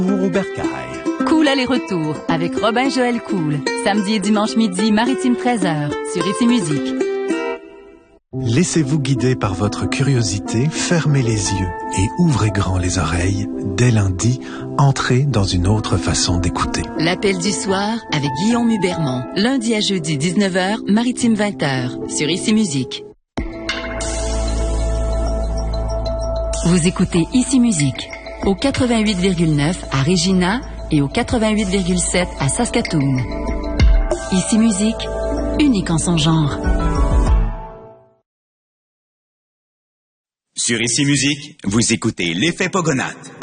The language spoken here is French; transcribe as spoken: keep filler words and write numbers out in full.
au bercail. Cool aller-retour avec Robin Joël Cool. Samedi et dimanche midi, Maritime treize heures, sur Ici Musique. Laissez-vous guider par votre curiosité, fermez les yeux et ouvrez grand les oreilles. Dès lundi, entrez dans une autre façon d'écouter. L'appel du soir avec Guillaume Hubermont. Lundi à jeudi, dix-neuf heures, Maritime vingt heures, sur Ici Musique. Vous écoutez Ici Musique au quatre-vingt-huit virgule neuf à Regina et au quatre-vingt-huit virgule sept à Saskatoon. Ici Musique, unique en son genre. Sur Ici Musique, vous écoutez l'effet Pogonate.